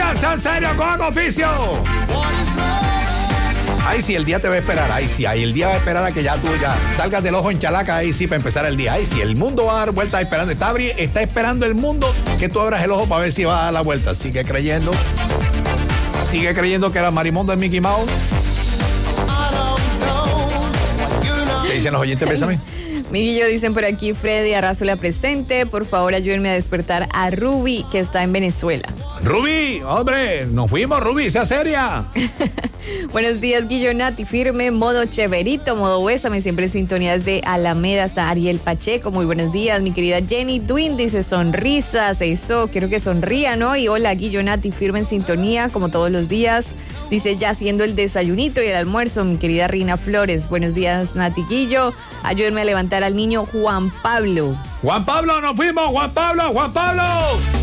¡En serio, con oficio! Ay, sí, el día te va a esperar. Ay, sí, ahí el día va a esperar a que ya tú ya salgas del ojo en chalaca. Ahí sí, para empezar el día. Ay, sí, el mundo va a dar vueltas esperando. Está esperando el mundo que tú abras el ojo para ver si va a dar la vuelta. Sigue creyendo que era Marimundo de Mickey Mouse. ¿Qué dicen los oyentes? Bésame. Miguel y yo dicen por aquí, Freddy Arrázola presente. Por favor, ayúdenme a despertar a Ruby, que está en Venezuela. Ruby, hombre, nos fuimos, Ruby, sea seria. Buenos días, Guillonati, firme, modo cheverito, modo Bésame, siempre en sintonía desde Alameda hasta Ariel Pacheco. Muy buenos días, mi querida Jenny Twin, dice sonrisas, eso, quiero que sonría, ¿no? Y hola, Guillonati, firme en sintonía, como todos los días. Dice, ya haciendo el desayunito y el almuerzo, mi querida Rina Flores. Buenos días, Nati Guillo. Ayúdenme a levantar al niño Juan Pablo. Juan Pablo, nos fuimos, Juan Pablo.